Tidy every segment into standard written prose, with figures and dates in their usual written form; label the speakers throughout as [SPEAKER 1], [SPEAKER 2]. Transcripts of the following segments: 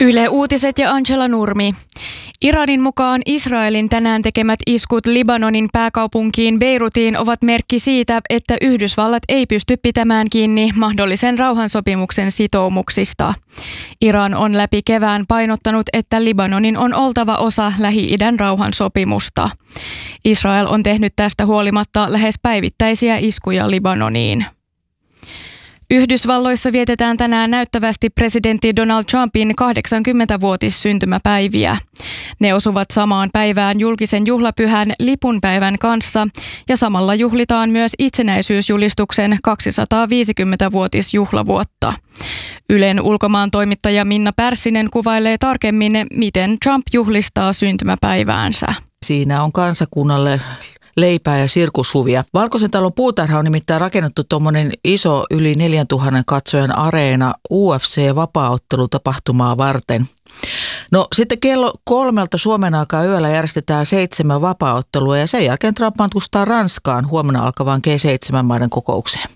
[SPEAKER 1] Yle Uutiset ja Angela Nurmi. Iranin mukaan Israelin tänään tekemät iskut Libanonin pääkaupunkiin Beirutiin ovat merkki siitä, että Yhdysvallat ei pysty pitämään kiinni mahdollisen rauhansopimuksen sitoumuksista. Iran on läpi kevään painottanut, että Libanonin on oltava osa Lähi-idän rauhansopimusta. Israel on tehnyt tästä huolimatta lähes päivittäisiä iskuja Libanoniin. Yhdysvalloissa vietetään tänään näyttävästi presidentti Donald Trumpin 80-vuotissyntymäpäiviä. Ne osuvat samaan päivään julkisen juhlapyhän lipunpäivän kanssa ja samalla juhlitaan myös itsenäisyysjulistuksen 250-vuotisjuhlavuotta. Ylen ulkomaan toimittaja Minna Pärssinen kuvailee tarkemmin, miten Trump juhlistaa syntymäpäiväänsä.
[SPEAKER 2] Siinä on kansakunnalle leipää ja sirkushuvia. Valkoisen talon puutarha on nimittäin rakennettu tuommoinen iso yli 4000 katsojan areena UFC-vapaaottelutapahtumaa varten. No sitten kello 3 Suomen aikaa yöllä järjestetään 7 vapaaottelua ja sen jälkeen Trump matkustaa Ranskaan huomenna alkavaan G7-maiden kokoukseen.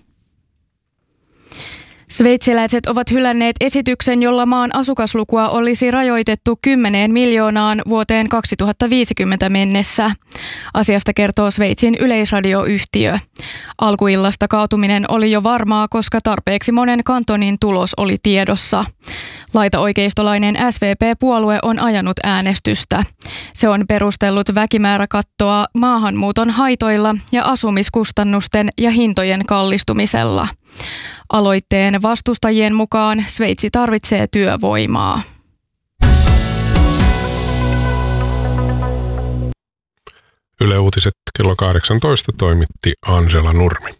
[SPEAKER 1] Sveitsiläiset ovat hylänneet esityksen, jolla maan asukaslukua olisi rajoitettu 10 miljoonaan vuoteen 2050 mennessä. Asiasta kertoo Sveitsin yleisradioyhtiö. Alkuillasta kaatuminen oli jo varmaa, koska tarpeeksi monen kantonin tulos oli tiedossa. Laitaoikeistolainen SVP-puolue on ajanut äänestystä. Se on perustellut väkimääräkattoa maahanmuuton haitoilla ja asumiskustannusten ja hintojen kallistumisella. Aloitteen vastustajien mukaan Sveitsi tarvitsee työvoimaa.
[SPEAKER 3] Yle Uutiset kello 18 toimitti Angela Nurmi.